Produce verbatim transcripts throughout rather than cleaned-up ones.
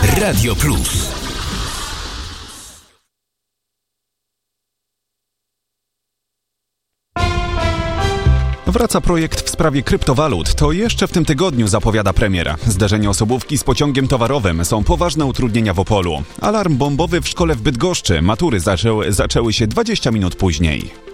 Radio Plus. Wraca projekt w sprawie kryptowalut. To jeszcze w tym tygodniu, zapowiada premier. Zderzenie osobówki z pociągiem towarowym. Są poważne utrudnienia w Opolu. Alarm bombowy w szkole w Bydgoszczy. Matury zaczęły, zaczęły się dwadzieścia minut później.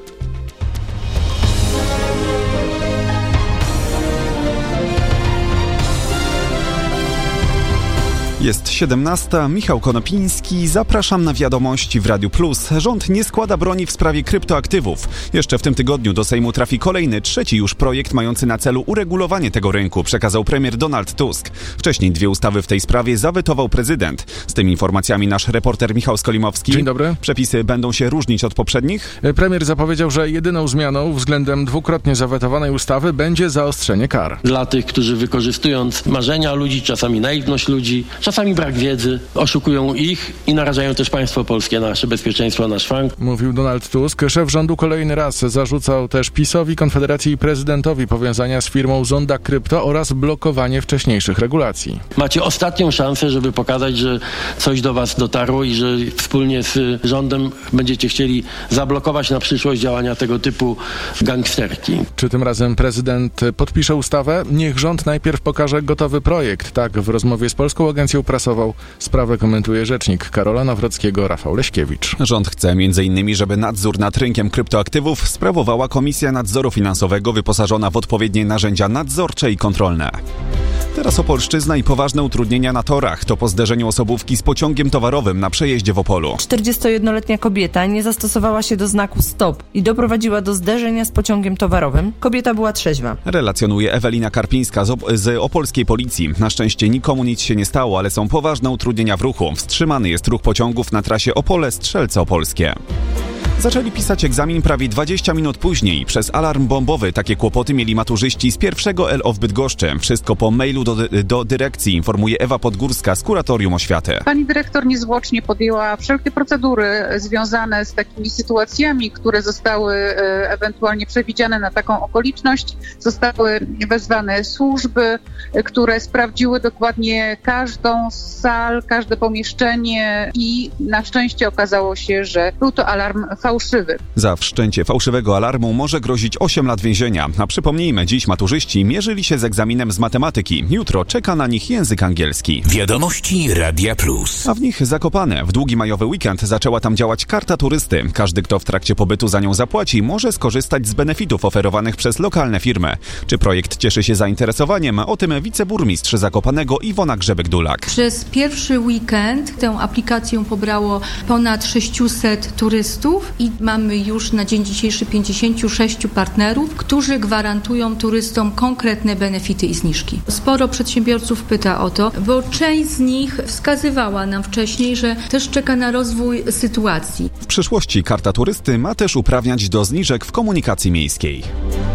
Jest siedemnasta, Michał Konopiński, zapraszam na wiadomości w Radiu Plus. Rząd nie składa broni w sprawie kryptoaktywów. Jeszcze w tym tygodniu do Sejmu trafi kolejny, trzeci już projekt mający na celu uregulowanie tego rynku, przekazał premier Donald Tusk. Wcześniej dwie ustawy w tej sprawie zawetował prezydent. Z tymi informacjami nasz reporter Michał Skolimowski. Dzień dobry. Przepisy będą się różnić od poprzednich? Premier zapowiedział, że jedyną zmianą względem dwukrotnie zawetowanej ustawy będzie zaostrzenie kar. Dla tych, którzy wykorzystując marzenia ludzi, czasami naiwność ludzi, czasami brak wiedzy, oszukują ich i narażają też państwo polskie, nasze bezpieczeństwo, nasz frank. Mówił Donald Tusk. Szef rządu kolejny raz zarzucał też PiS-owi, Konfederacji i prezydentowi powiązania z firmą Zonda Krypto oraz blokowanie wcześniejszych regulacji. Macie ostatnią szansę, żeby pokazać, że coś do was dotarło i że wspólnie z rządem będziecie chcieli zablokować na przyszłość działania tego typu gangsterki. Czy tym razem prezydent podpisze ustawę? Niech rząd najpierw pokaże gotowy projekt. Tak w rozmowie z Polską Agencją Prasową sprawę komentuje rzecznik Karola Nawrockiego Rafał Leśkiewicz. Rząd chce między innymi, żeby nadzór nad rynkiem kryptoaktywów sprawowała Komisja Nadzoru Finansowego wyposażona w odpowiednie narzędzia nadzorcze i kontrolne. Teraz Opolszczyzna i poważne utrudnienia na torach. To po zderzeniu osobówki z pociągiem towarowym na przejeździe w Opolu. czterdziestojednoletnia kobieta nie zastosowała się do znaku stop i doprowadziła do zderzenia z pociągiem towarowym. Kobieta była trzeźwa. Relacjonuje Ewelina Karpińska z, op- z opolskiej policji. Na szczęście nikomu nic się nie stało, ale są poważne utrudnienia w ruchu. Wstrzymany jest ruch pociągów na trasie Opole-Strzelce Opolskie. Zaczęli pisać egzamin prawie dwadzieścia minut później. Przez alarm bombowy takie kłopoty mieli maturzyści z pierwszego L O w Bydgoszczy. Wszystko po mailu do, do dyrekcji, informuje Ewa Podgórska z Kuratorium Oświaty. Pani dyrektor niezwłocznie podjęła wszelkie procedury związane z takimi sytuacjami, które zostały e, ewentualnie przewidziane na taką okoliczność. Zostały wezwane służby, e, które sprawdziły dokładnie każdą z sal, każde pomieszczenie i na szczęście okazało się, że był to alarm fałszywy. Za wszczęcie fałszywego alarmu może grozić osiem lat więzienia. A przypomnijmy, dziś maturzyści mierzyli się z egzaminem z matematyki. Jutro czeka na nich język angielski. Wiadomości Radia Plus. A w nich Zakopane. W długi majowy weekend zaczęła tam działać karta turysty. Każdy, kto w trakcie pobytu za nią zapłaci, może skorzystać z benefitów oferowanych przez lokalne firmy. Czy projekt cieszy się zainteresowaniem? O tym wiceburmistrz Zakopanego Iwona Grzebek-Dulak. Przez pierwszy weekend tę aplikację pobrało ponad sześciuset turystów i mamy już na dzień dzisiejszy pięćdziesięciu sześciu partnerów, którzy gwarantują turystom konkretne benefity i zniżki. Sporo przedsiębiorców pyta o to, bo część z nich wskazywała nam wcześniej, że też czeka na rozwój sytuacji. W przyszłości karta turysty ma też uprawniać do zniżek w komunikacji miejskiej.